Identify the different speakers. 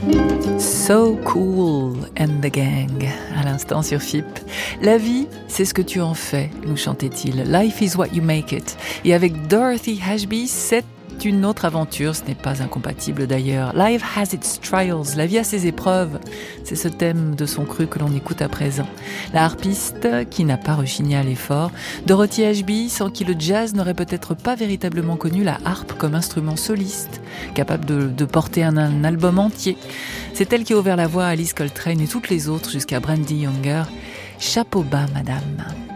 Speaker 1: So Cool and the Gang, à l'instant sur FIP. La vie, c'est ce que tu en fais, nous chantait-il. Life is what you make it. Et avec Dorothy Ashby, c'est une autre aventure, ce n'est pas incompatible d'ailleurs. Life has its trials, la vie a ses épreuves. C'est ce thème de son cru que l'on écoute à présent. La harpiste qui n'a pas rechigné à l'effort, Dorothy Ashby, sans qui le jazz n'aurait peut-être pas véritablement connu la harpe comme instrument soliste, capable de porter un album entier. C'est elle qui a ouvert la voie à Alice Coltrane et toutes les autres jusqu'à Brandee Younger. Chapeau bas, madame.